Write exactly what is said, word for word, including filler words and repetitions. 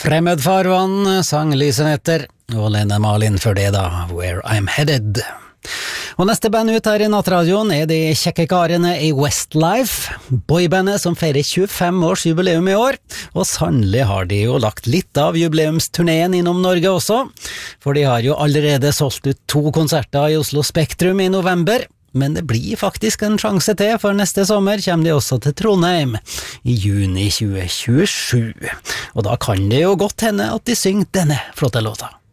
Fremmed farvann, sang Lysen etter, og Lene Malin før det da, Where I'm Headed. Og neste band ut her i Nattradioen er de kjekke karene i Westlife, boybandet som feirer tjuefem års jubileum i år, og sannelig har de jo lagt litt av jubileumsturneen innom Norge også, for de har jo allerede solgt ut to konserter i Oslo Spektrum i november, men det blir faktisk en sjanse til, for neste sommer kommer de også til Trondheim i juni tjue tjuesju, og da kan det jo godt hende at de synger denne flotte låta.